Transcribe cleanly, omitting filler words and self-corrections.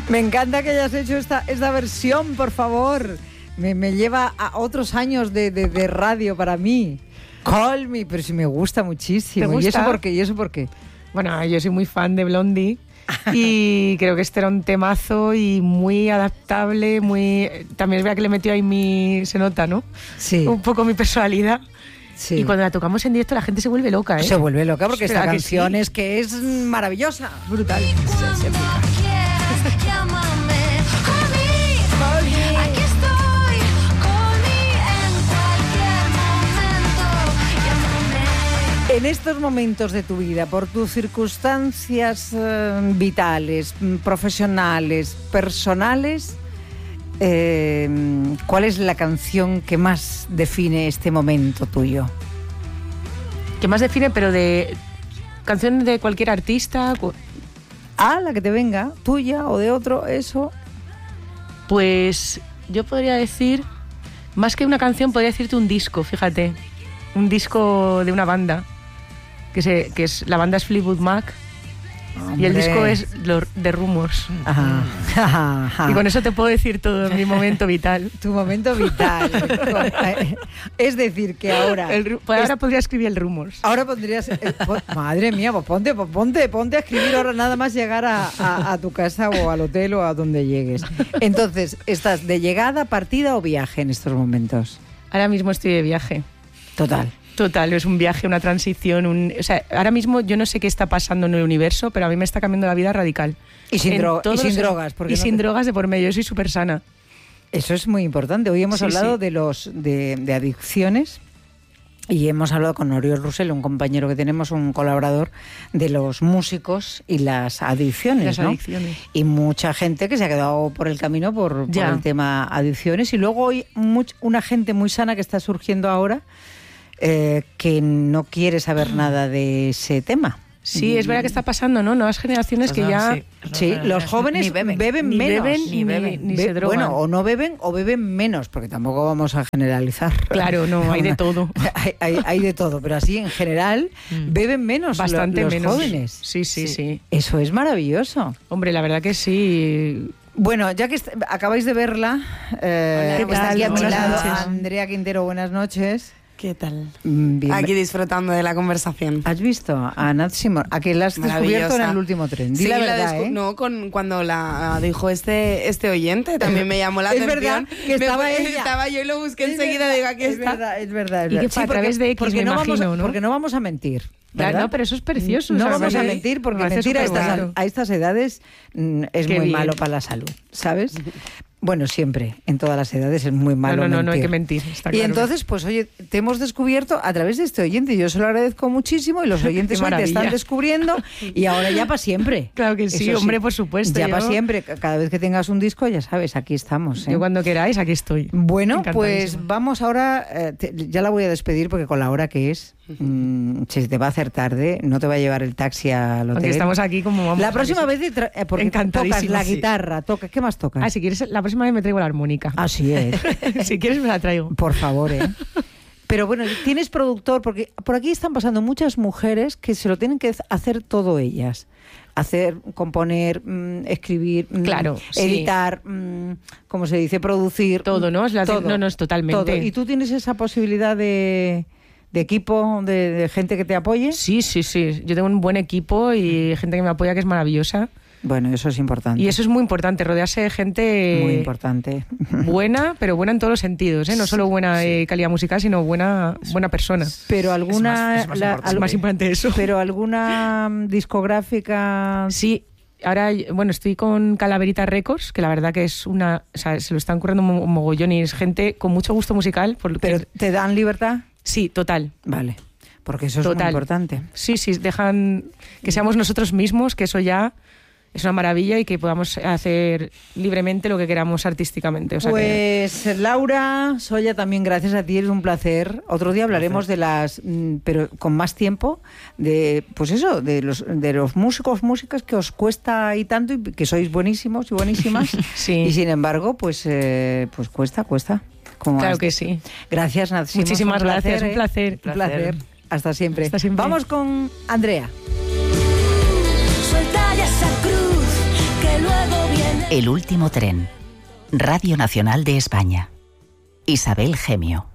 Me encanta que hayas hecho esta versión, por favor. Me lleva a otros años de radio para mí. Call Me, pero sí me gusta muchísimo. ¿Te gusta? ¿Y eso por qué? Bueno, yo soy muy fan de Blondie y creo que este era un temazo y muy adaptable, también es verdad que le metió ahí se nota, ¿no? Sí. Un poco mi personalidad. Sí. Y cuando la tocamos en directo la gente se vuelve loca, ¿eh? Se vuelve loca porque esta ¿Verdad que canción sí? es que es maravillosa. Brutal. Aquí estoy, call me en cualquier momento, llámame. En estos momentos de tu vida, por tus circunstancias vitales, profesionales, personales, ¿cuál es la canción que más define este momento tuyo? ¿Qué más define? Pero de canciones de cualquier artista. La que te venga, tuya o de otro, eso. Pues yo podría decir, más que una canción, podría decirte un disco, fíjate. Un disco de una banda, la banda es Fleetwood Mac. Hombre. Y el disco es The Rumors. Ajá. Y con eso te puedo decir todo en mi momento vital. Tu momento vital. Es decir, que ahora... Ahora podría escribir el Rumors. Ahora pondrías... madre mía, pues ponte a escribir ahora nada más llegar a tu casa o al hotel o a donde llegues. Entonces, ¿estás de llegada, partida o viaje en estos momentos? Ahora mismo estoy de viaje. Total, es un viaje, una transición. O sea, ahora mismo yo no sé qué está pasando en el universo, pero a mí me está cambiando la vida radical. Y sin drogas. Y sin drogas de por medio, yo soy súper sana. Eso es muy importante. Hoy hemos hablado de adicciones y hemos hablado con Oriol Russell, un compañero que tenemos, un colaborador, de los músicos y las adicciones, ¿no? Y mucha gente que se ha quedado por el camino por el tema adicciones. Y luego hoy una gente muy sana que está surgiendo ahora, que no quiere saber nada de ese tema. Sí, es verdad que está pasando, ¿no? Nuevas generaciones que ya... Sí, los jóvenes beben menos. Ni se drogan. Bueno, o no beben o beben menos, porque tampoco vamos a generalizar. Claro, no, hay de todo. hay de todo, pero así en general beben menos. Bastante los menos. Jóvenes. Sí. Eso es maravilloso. Hombre, la verdad que sí. Bueno, ya que acabáis de verla, ¿qué está aquí a mi Buenas lado noches. Andrea Quintero, buenas noches. ¿Qué tal? Bien. Aquí disfrutando de la conversación. ¿Has visto a Nat Simon? ¿A que la has descubierto en el último tren? Di la verdad, No, cuando la dijo este oyente, también me llamó la atención. Es verdad que estaba ella. Estaba yo y lo busqué enseguida, digo, aquí está. Es verdad. Y que fue a través de X, me imagino, ¿no? Porque no vamos a mentir. Claro, no, pero eso es precioso. No o sea, vamos a mentir porque mentir a estas edades es muy malo para la salud, ¿sabes? Bueno, siempre, en todas las edades es muy malo mentir. No hay que mentir, está Y claro. entonces, pues oye, te hemos descubierto a través de este oyente, yo se lo agradezco muchísimo y los oyentes hoy te están descubriendo y ahora ya para siempre. Claro que sí, Eso hombre, por supuesto. Ya para siempre, cada vez que tengas un disco, ya sabes, aquí estamos. Yo cuando queráis, aquí estoy. Bueno, pues vamos ahora, ya la voy a despedir porque con la hora que es, se te va a hacer tarde, no te va a llevar el taxi al hotel. Aunque estamos aquí como vamos. La próxima vez, porque tocas la sí. guitarra, ¿qué más tocas? Si quieres, la próxima vez me traigo la armónica. Así es. Si quieres me la traigo. Por favor, Pero bueno, tienes productor, porque por aquí están pasando muchas mujeres que se lo tienen que hacer todo ellas. Hacer, componer, escribir, claro, editar, ¿cómo se dice? Producir. Todo, ¿no? Todo. No, es totalmente. Todo. ¿Y tú tienes esa posibilidad de equipo, de gente que te apoye? Sí. Yo tengo un buen equipo y gente que me apoya que es maravillosa. Bueno, eso es importante. Y eso es muy importante, rodearse de gente muy importante. Buena, pero buena en todos los sentidos, ¿eh? No solo buena calidad musical, sino buena persona. Pero alguna... Es más importante eso. Pero alguna discográfica... Sí. Ahora, bueno, estoy con Calaverita Records, que la verdad que es una... O sea, se lo están currando un mogollón y es gente con mucho gusto musical. ¿Pero te dan libertad? Sí, total. Vale, porque eso es muy importante. Sí, dejan que seamos nosotros mismos, que eso ya es una maravilla y que podamos hacer libremente lo que queramos artísticamente. O sea Laura, Soya, también gracias a ti, es un placer. Otro día hablaremos de las, pero con más tiempo, de pues eso, de los músicos, músicas que os cuesta y tanto, y que sois buenísimos y buenísimas. Sí. Y sin embargo, pues cuesta. Claro que sí. Gracias, Nat Simon. Muchísimas gracias, un placer. Un placer. Hasta siempre. Vamos con Andrea. Suelta ya esa cruz que luego viene El último tren. Radio Nacional de España. Isabel Gemio.